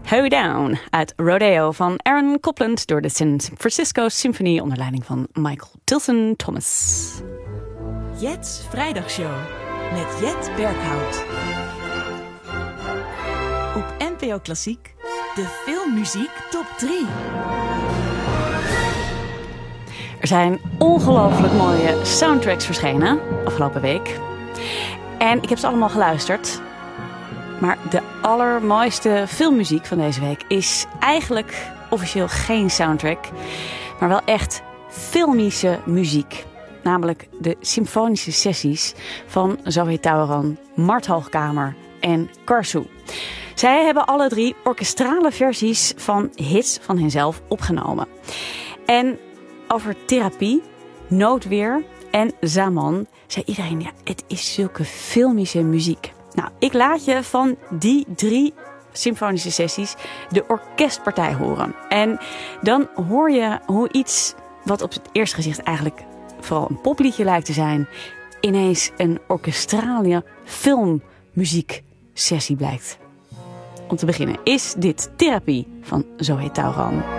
Hoe Down uit Rodeo van Aaron Copland door de San Francisco Symphony onder leiding van Michael Tilson Thomas. Jet's Vrijdagshow met Jet Berghout. Op NPO Klassiek, de filmmuziek top 3. Er zijn ongelooflijk mooie soundtracks verschenen afgelopen week. En ik heb ze allemaal geluisterd. Maar de allermooiste filmmuziek van deze week is eigenlijk officieel geen soundtrack, maar wel echt filmische muziek. Namelijk de symfonische sessies van Zoe Tauran, Mart Hoogkamer en Karsu. Zij hebben alle 3 orkestrale versies van hits van henzelf opgenomen. En over therapie, noodweer en Zaman zei iedereen, ja, het is zulke filmische muziek. Nou, ik laat je van die 3 symfonische sessies de orkestpartij horen. En dan hoor je hoe iets wat op het eerste gezicht eigenlijk vooral een popliedje lijkt te zijn, ineens een orkestrale filmmuziek sessie blijkt. Om te beginnen is dit Therapie van Zoe Tauran.